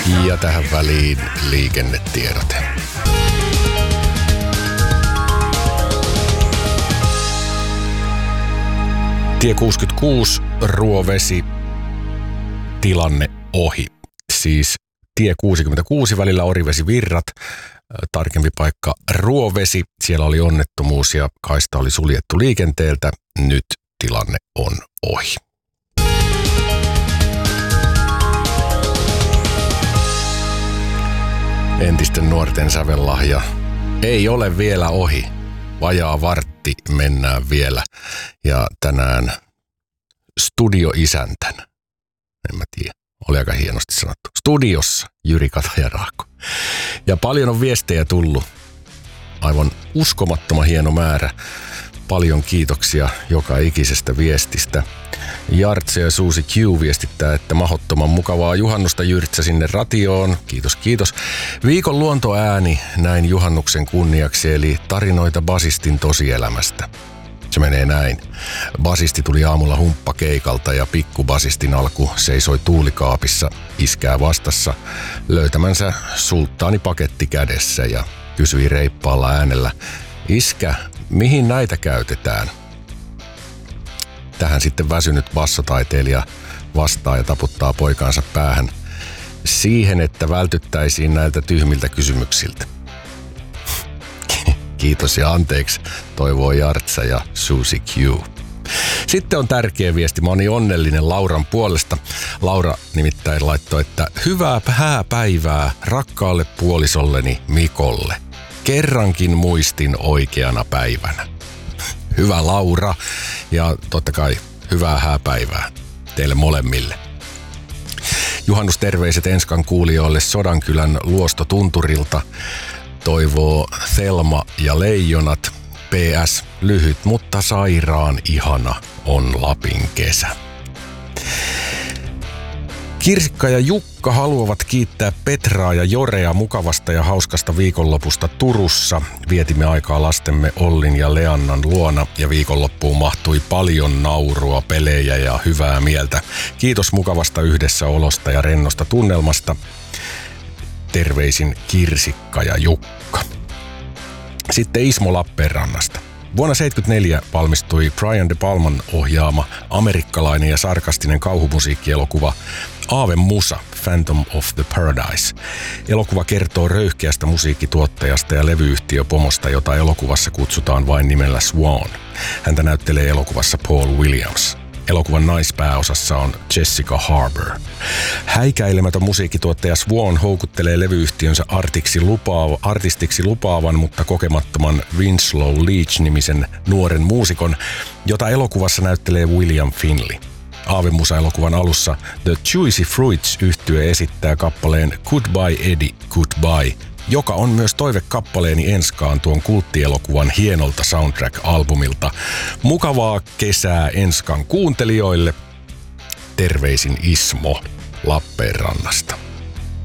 Ja tähän väliin liikennetiedote. Tie 66, Ruovesi, tilanne ohi. Siis tie 66 välillä Orivesi-Virrat, tarkempi paikka Ruovesi. Siellä oli onnettomuus ja kaista oli suljettu liikenteeltä. Nyt tilanne on ohi. Entisten nuorten sävellahja ei ole vielä ohi. Vajaa vartti mennään vielä. Ja tänään studioisäntän. En mä tiedä. Oli aika hienosti sanottu. Studiossa Jyri Kataja-Raakko. Ja paljon on viestejä tullut. Aivan uskomattoman hieno määrä. Paljon kiitoksia joka ikisestä viestistä. Jartse ja Suusi Q viestittää, että mahdottoman mukavaa juhannusta Jyrtsä sinne ratioon. Kiitos, kiitos. Viikon luontoääni näin juhannuksen kunniaksi, eli tarinoita basistin tosielämästä. Se menee näin. Basisti tuli aamulla humppakeikalta ja pikkubasistin alku seisoi tuulikaapissa iskää vastassa löytämänsä sulttaanipaketti kädessä ja kysyi reippaalla äänellä, iskä, mihin näitä käytetään? Tähän sitten väsynyt bassotaiteilija vastaa ja taputtaa poikaansa päähän siihen, että vältyttäisiin näiltä tyhmiltä kysymyksiltä. Kiitos ja anteeksi, toivoo Jartsa ja Susi Q. Sitten on tärkeä viesti. Mä oon niin onnellinen Lauran puolesta. Laura nimittäin laittoi, että hyvää hääpäivää rakkaalle puolisolleni Mikolle. Kerrankin muistin oikeana päivänä. Hyvä Laura ja totta kai hyvää hääpäivää teille molemmille. Juhannusterveiset Enskan kuulijoille Sodankylän Luostotunturilta. Toivoo Thelma ja Leijonat. PS, lyhyt, mutta sairaan ihana on Lapin kesä. Kirsikka ja Jukka haluavat kiittää Petraa ja Jorea mukavasta ja hauskasta viikonlopusta Turussa. Vietimme aikaa lastemme Ollin ja Leannan luona ja viikonloppuun mahtui paljon naurua, pelejä ja hyvää mieltä. Kiitos mukavasta yhdessäolosta ja rennosta tunnelmasta. Terveisin Kirsikka ja Jukka. Sitten Ismo Lappeenrannasta. Vuonna 1974 valmistui Brian De Palman ohjaama amerikkalainen ja sarkastinen kauhumusiikkielokuva Ave Musa, Phantom of the Paradise. Elokuva kertoo röyhkeästä musiikkituottajasta ja levyyhtiöpomosta, jota elokuvassa kutsutaan vain nimellä Swan. Häntä näyttelee elokuvassa Paul Williams. Elokuvan naispääosassa on Jessica Harbour. Häikäilemätön musiikkituottaja Swan houkuttelee levyyhtiönsä artistiksi lupaavan, mutta kokemattoman Winslow Leach-nimisen nuoren muusikon, jota elokuvassa näyttelee William Finley. Aavemusa-elokuvan alussa The Juicy Fruits-yhtye esittää kappaleen Goodbye Eddie, Goodbye, joka on myös toivekappaleeni Enskaan tuon kulttielokuvan hienolta soundtrack-albumilta. Mukavaa kesää Enskan kuuntelijoille. Terveisin Ismo Lappeenrannasta.